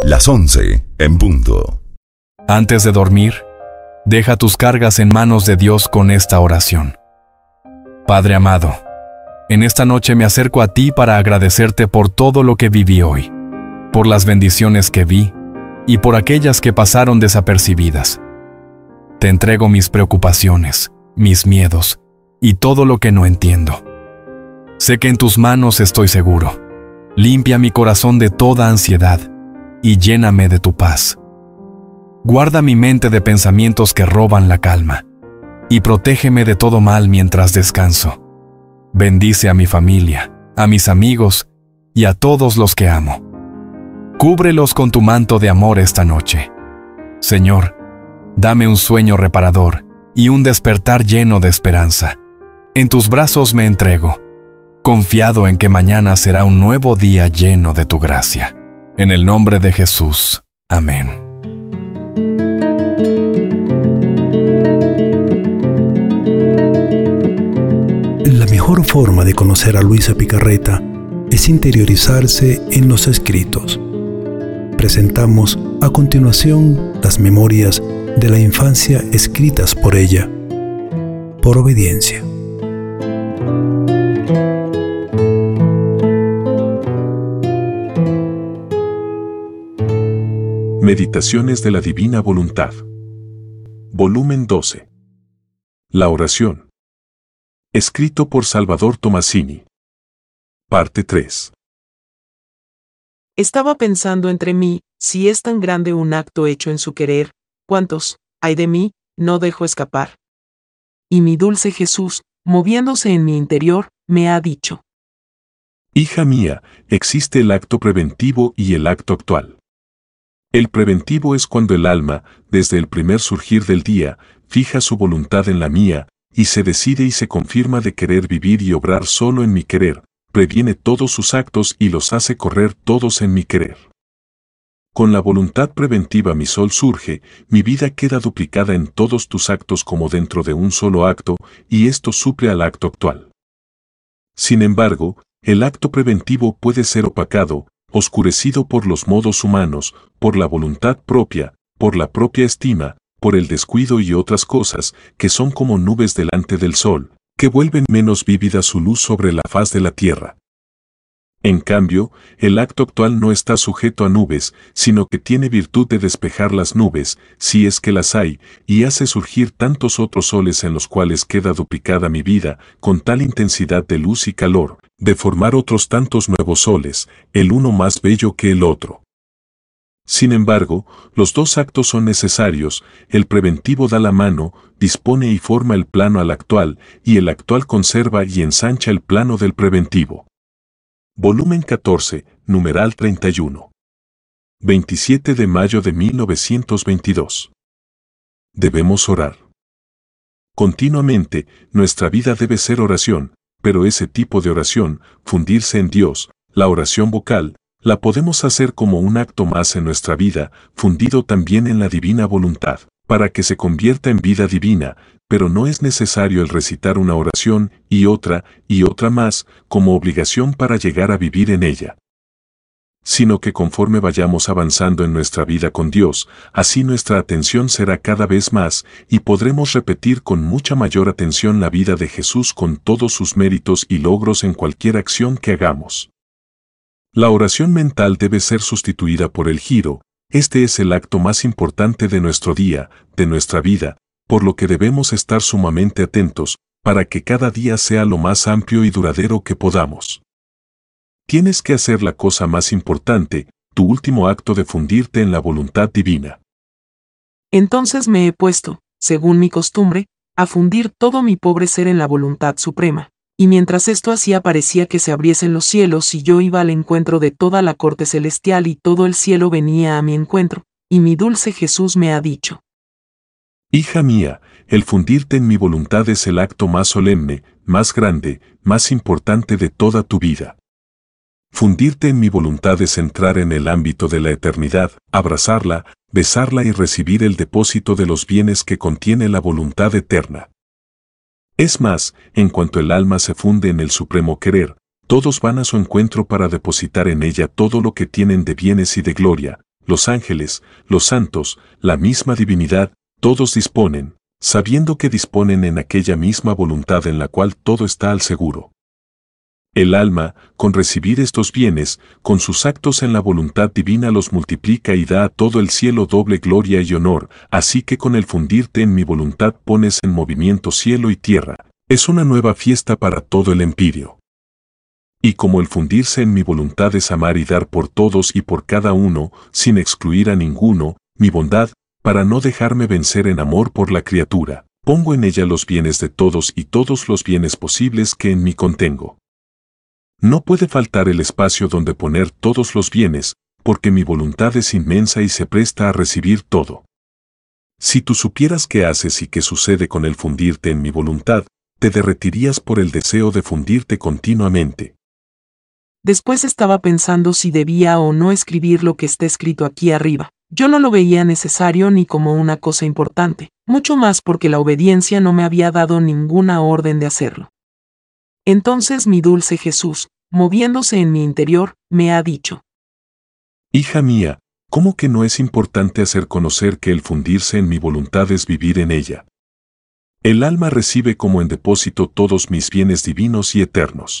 Las 11 en punto. Antes de dormir, deja tus cargas en manos de Dios con esta oración. Padre amado, en esta noche me acerco a ti para agradecerte por todo lo que viví hoy, por las bendiciones que vi y por aquellas que pasaron desapercibidas. Te entrego mis preocupaciones, mis miedos y todo lo que no entiendo. Sé que en tus manos estoy seguro. Limpia mi corazón de toda ansiedad y lléname de tu paz. Guarda mi mente de pensamientos que roban la calma y protégeme de todo mal mientras descanso. Bendice a mi familia, a mis amigos y a todos los que amo. Cúbrelos con tu manto de amor esta noche. Señor, dame un sueño reparador y un despertar lleno de esperanza. En tus brazos me entrego, confiado en que mañana será un nuevo día lleno de tu gracia. En el nombre de Jesús. Amén. La mejor forma de conocer a Luisa Picarreta es interiorizarse en los escritos. Presentamos a continuación las memorias de la infancia escritas por ella, por obediencia. Meditaciones de la Divina Voluntad. Volumen 12. La oración. Escrito por Salvador Tomasini. Parte 3. Estaba pensando entre mí, si es tan grande un acto hecho en su querer, ¿cuántos, ay de mí, no dejo escapar? Y mi dulce Jesús, moviéndose en mi interior, me ha dicho: Hija mía, existe el acto preventivo y el acto actual. El preventivo es cuando el alma, desde el primer surgir del día, fija su voluntad en la mía, y se decide y se confirma de querer vivir y obrar solo en mi querer, previene todos sus actos y los hace correr todos en mi querer. Con la voluntad preventiva mi sol surge, mi vida queda duplicada en todos tus actos como dentro de un solo acto, y esto suple al acto actual. Sin embargo, el acto preventivo puede ser opacado, oscurecido por los modos humanos, por la voluntad propia, por la propia estima, por el descuido y otras cosas, que son como nubes delante del sol, que vuelven menos vívida su luz sobre la faz de la tierra. En cambio, el acto actual no está sujeto a nubes, sino que tiene virtud de despejar las nubes, si es que las hay, y hace surgir tantos otros soles en los cuales queda duplicada mi vida, con tal intensidad de luz y calor, de formar otros tantos nuevos soles, el uno más bello que el otro. Sin embargo, los dos actos son necesarios, el preventivo da la mano, dispone y forma el plano al actual, y el actual conserva y ensancha el plano del preventivo. Volumen 14, numeral 31. 27 de mayo de 1922. Debemos orar. Continuamente, nuestra vida debe ser oración, pero ese tipo de oración, fundirse en Dios, la oración vocal, la podemos hacer como un acto más en nuestra vida, fundido también en la divina voluntad, para que se convierta en vida divina, pero no es necesario el recitar una oración y otra más, como obligación para llegar a vivir en ella. Sino que conforme vayamos avanzando en nuestra vida con Dios, así nuestra atención será cada vez más, y podremos repetir con mucha mayor atención la vida de Jesús con todos sus méritos y logros en cualquier acción que hagamos. La oración mental debe ser sustituida por el giro, este es el acto más importante de nuestro día, de nuestra vida, por lo que debemos estar sumamente atentos, para que cada día sea lo más amplio y duradero que podamos. Tienes que hacer la cosa más importante, tu último acto de fundirte en la voluntad divina. Entonces me he puesto, según mi costumbre, a fundir todo mi pobre ser en la voluntad suprema, y mientras esto hacía parecía que se abriesen los cielos y yo iba al encuentro de toda la corte celestial y todo el cielo venía a mi encuentro, y mi dulce Jesús me ha dicho: Hija mía, el fundirte en mi voluntad es el acto más solemne, más grande, más importante de toda tu vida. Fundirte en mi voluntad es entrar en el ámbito de la eternidad, abrazarla, besarla y recibir el depósito de los bienes que contiene la voluntad eterna. Es más, en cuanto el alma se funde en el supremo querer, todos van a su encuentro para depositar en ella todo lo que tienen de bienes y de gloria, los ángeles, los santos, la misma divinidad, todos disponen, sabiendo que disponen en aquella misma voluntad en la cual todo está al seguro. El alma, con recibir estos bienes, con sus actos en la voluntad divina los multiplica y da a todo el cielo doble gloria y honor, así que con el fundirte en mi voluntad pones en movimiento cielo y tierra. Es una nueva fiesta para todo el empirio. Y como el fundirse en mi voluntad es amar y dar por todos y por cada uno, sin excluir a ninguno, mi bondad, para no dejarme vencer en amor por la criatura, pongo en ella los bienes de todos y todos los bienes posibles que en mí contengo. No puede faltar el espacio donde poner todos los bienes, porque mi voluntad es inmensa y se presta a recibir todo. Si tú supieras qué haces y qué sucede con el fundirte en mi voluntad, te derretirías por el deseo de fundirte continuamente. Después estaba pensando si debía o no escribir lo que está escrito aquí arriba. Yo no lo veía necesario ni como una cosa importante, mucho más porque la obediencia no me había dado ninguna orden de hacerlo. Entonces mi dulce Jesús, moviéndose en mi interior, me ha dicho: Hija mía, ¿cómo que no es importante hacer conocer que el fundirse en mi voluntad es vivir en ella? El alma recibe como en depósito todos mis bienes divinos y eternos.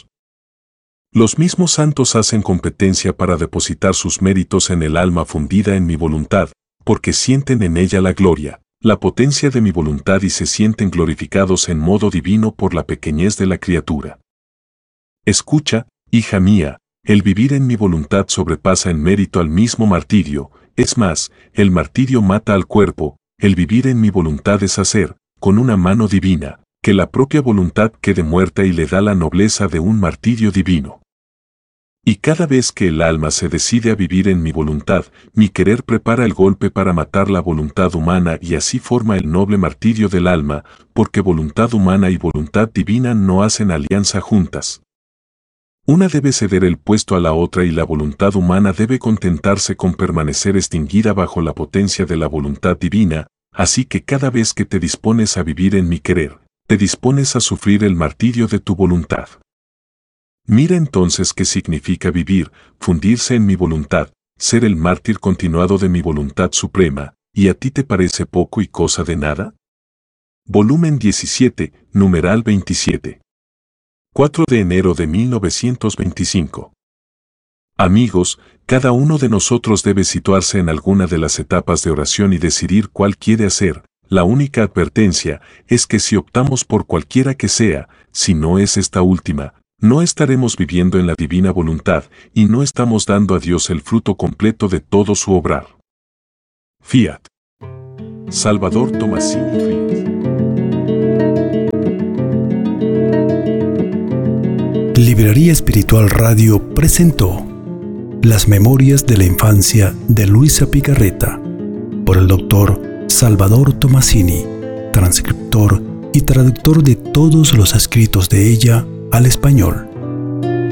Los mismos santos hacen competencia para depositar sus méritos en el alma fundida en mi voluntad, porque sienten en ella la gloria, la potencia de mi voluntad y se sienten glorificados en modo divino por la pequeñez de la criatura. Escucha, hija mía, el vivir en mi voluntad sobrepasa en mérito al mismo martirio, es más, el martirio mata al cuerpo, el vivir en mi voluntad es hacer, con una mano divina, que la propia voluntad quede muerta y le da la nobleza de un martirio divino. Y cada vez que el alma se decide a vivir en mi voluntad, mi querer prepara el golpe para matar la voluntad humana y así forma el noble martirio del alma, porque voluntad humana y voluntad divina no hacen alianza juntas. Una debe ceder el puesto a la otra y la voluntad humana debe contentarse con permanecer extinguida bajo la potencia de la voluntad divina, así que cada vez que te dispones a vivir en mi querer, te dispones a sufrir el martirio de tu voluntad. Mira entonces qué significa vivir, fundirse en mi voluntad, ser el mártir continuado de mi voluntad suprema, ¿y a ti te parece poco y cosa de nada? Volumen 17, numeral 27. 4 de enero de 1925. Amigos, cada uno de nosotros debe situarse en alguna de las etapas de oración y decidir cuál quiere hacer. La única advertencia es que si optamos por cualquiera que sea, si no es esta última, no estaremos viviendo en la divina voluntad y no estamos dando a Dios el fruto completo de todo su obrar. Fiat. Salvador Tomasini Fiat. Librería Espiritual Radio presentó Las Memorias de la Infancia de Luisa Picarreta, por el Dr. Salvador Tomasini, transcriptor y traductor de todos los escritos de ella al español.